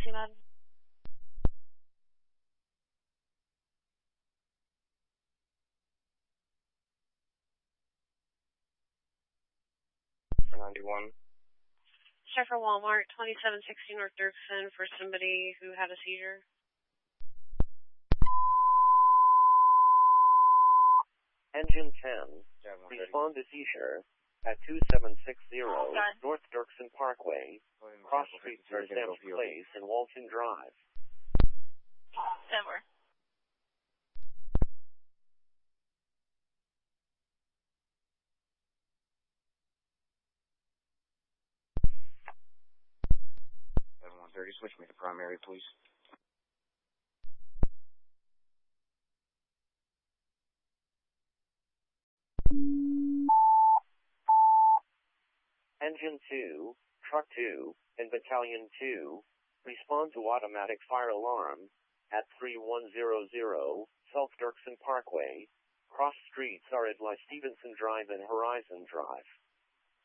CMAD. 91. Check for Walmart, 2760 North Dirksen for somebody who had a seizure. Engine 10, respond to seizure at 2760 North Dirksen Parkway, cross streets are Sam's Place and Walton Drive. Denver. Switch me to primary, please. Engine 2, Truck 2, and Battalion 2, respond to automatic fire alarm at 3100 South Dirksen Parkway. Cross streets are at Stevenson Drive and Horizon Drive.